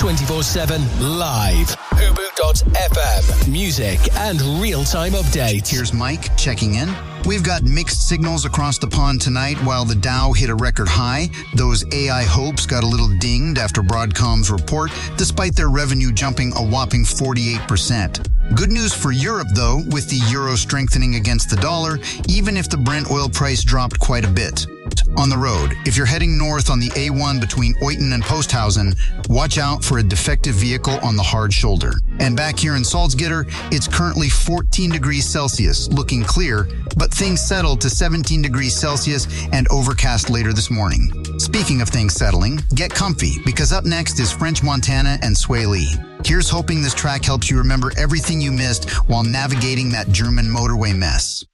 24/7 live. Hubu.fm. Music and real-time updates. Here's Mike checking in. We've got mixed signals across the pond tonight. While the Dow hit a record high, those AI hopes got a little dinged after Broadcom's report, despite their revenue jumping a whopping 48%. Good news for Europe, though, with the euro strengthening against the dollar, even if the Brent oil price dropped quite a bit. On the road, if you're heading north on the A1 between Oyton and Posthausen, watch out for a defective vehicle on the hard shoulder. And back here in Salzgitter, it's currently 14 degrees Celsius, looking clear, but things settled to 17 degrees Celsius and overcast later this morning. Speaking of things settling, get comfy, because up next is French Montana and Sway Lee. Here's hoping this track helps you remember everything you missed while navigating that German motorway mess.